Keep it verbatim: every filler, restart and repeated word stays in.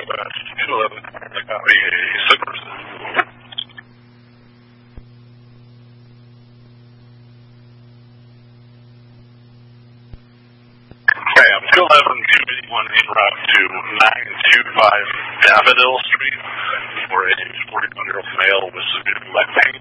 West, two eleven, I copy a Sigmund. Okay, I'm two eleven, two eighty-one en route to nine two five Daffodil Street for a forty-one-year-old male with severe leg pain.